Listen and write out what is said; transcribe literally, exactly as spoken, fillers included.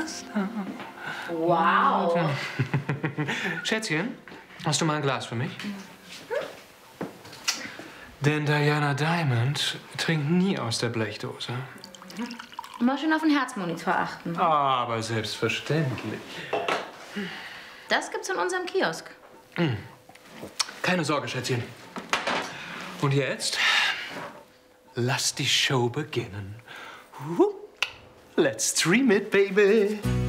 Superstar. Wow. Schätzchen, hast du mal ein Glas für mich? Mhm. Denn Diana Diamond trinkt nie aus der Blechdose. Mhm. Immer schön auf den Herzmonitor achten. Aber selbstverständlich. Das gibt's in unserem Kiosk. Mhm. Keine Sorge, Schätzchen. Und jetzt lass die Show beginnen. Let's stream it, baby.